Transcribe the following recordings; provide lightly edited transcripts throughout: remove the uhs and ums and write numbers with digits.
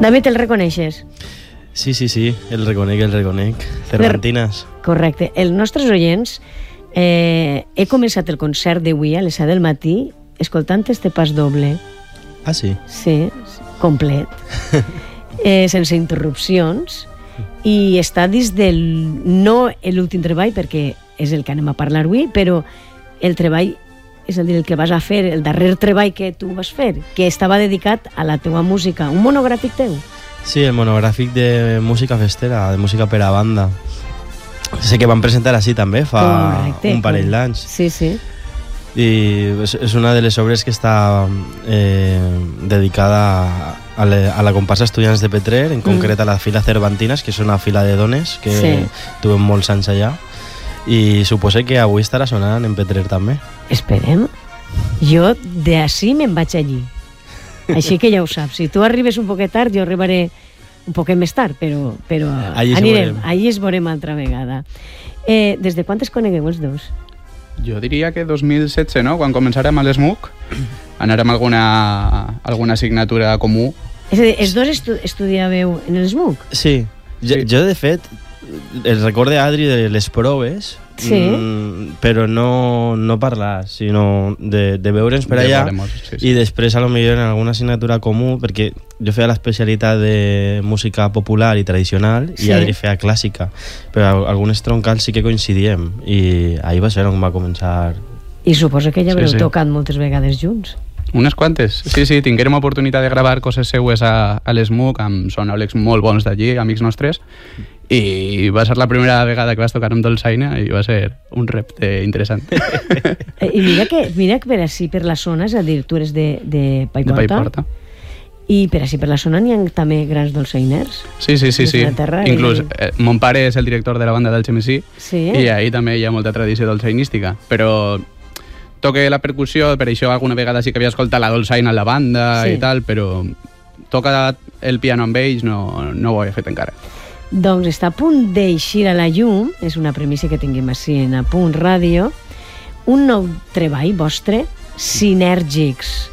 David, el reconeixes? Sí, el reconec. Cervantinas. Correcte. Els nostres oients, he començat el concert d'avui a les 7 del matí escoltant este pas doble. Ah, sí? Sí, complet. Sense interrupcions. I està dins del... no l'últim treball, perquè és el que anem a parlar avui, però el treball, és a dir, el que vas a fer, el darrer treball que tu vas fer, que estava dedicat a la teua música. Un monogràfic teu? Sí, el monogràfic de música festera, de música per a banda. Sé que van presentar així també fa un parell d'anys. Sí, sí. I és una de les obres que està dedicada a la comparsa Estudiants de Petrer, en concret a la fila Cervantinas, que és una fila de dones que tuvem molts anys allà, i suposo que avui estarà sonant en Petrer també. Esperem. Jo d'ací me'n vaig allí. Així que ja ho saps. Si tu arribes un poquet tard, jo arribaré un poquet més tard, però anirem. Allí es veurem altra vegada. Des de quan es conegueu els dos? Jo diria que 2016, no? Quan començarem a l'ESMUC, anarem a alguna assignatura comú. És a dir, els dos estudiàveu en l'ESMUC? Sí. Jo, de fet, el record d'Adri de les proves, però no parlar, sinó de veure'ns per allà i després a lo millor en alguna assignatura comú, perquè jo feia l'especialitat de música popular i tradicional i Adri feia clàssica, però algunes troncals sí que coincidíem i ahir va ser on va començar. I suposo que ja haureu tocat moltes vegades junts. Unes quantes. Sí, tinguérem oportunitat de gravar coses seues a l'ESMUC amb sonòlegs molt bons d'allí, amics nostres, i va ser la primera vegada que vas tocar amb Dolçaina i va ser un repte interessant. I mira que per així per la zona, és a dir, tu eres de Paiporta, i per així per la zona n'hi ha també grans dolçainers. Sí. Inclús mon pare és el director de la banda del Xemesí i ahí també hi ha molta tradició dolçainística, però toque la percussió, per això alguna vegada sí que havia escoltat la dolçaina a la banda i tal, però tocar el piano amb ells no ho he fet encara. Doncs està a punt d'eixir a la llum, és una premissa que tinguem així en A Punt Ràdio, un nou treball vostre, Sinèrgics.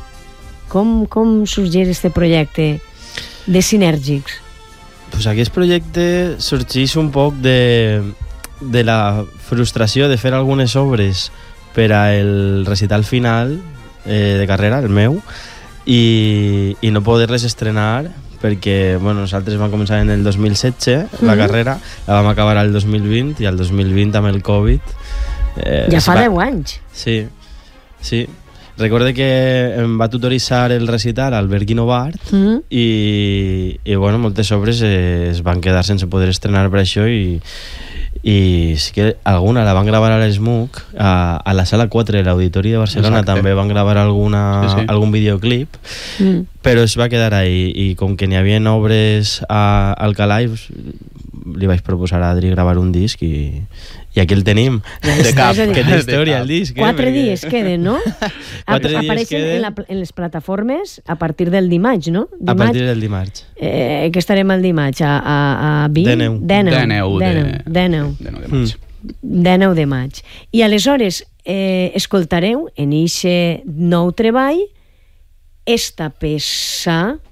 Com sorgeix este projecte de Sinèrgics? Pues aquest projecte sorgeix un poc de la frustració de fer algunes obres per al recital final de carrera, el meu, i no poder-les estrenar perquè nosaltres vam començar en el 2016 la carrera, la vam acabar al 2020 i al 2020 amb el Covid ja fa 10 anys. Sí. Recorde que em va tutoritzar el recital Albert Guinovart i moltes obres es van quedar sense poder estrenar per això i sí que alguna la van gravar a l'ESMUC a la sala 4 de l'Auditori de Barcelona. Exacte. També van gravar algun videoclip, però es va quedar ahí, i com que n'hi havia obres a Alcalà, li vaig proposar a Adri gravar un disc i aquí el tenim. De cap, que té història el disc. 4 dies queden, no? 4 dies apareixen en les plataformes a partir del dimarts, no? A partir del dimarts. Que estarem el dimarts a 20? 19 de maig. I aleshores escoltareu en eixe nou treball esta peça